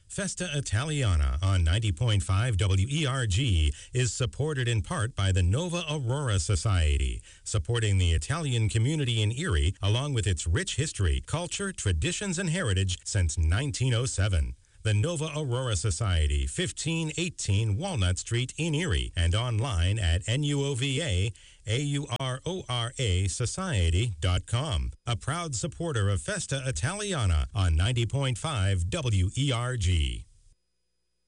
Festa Italiana on 90.5 WERG is supported in part by the Nova Aurora Society, supporting the Italian community in Erie along with its rich history, culture, traditions, and heritage since 1907. The Nova Aurora Society, 1518 Walnut Street in Erie, and online at nuovaaurorasociety.com. A proud supporter of Festa Italiana on 90.5 WERG.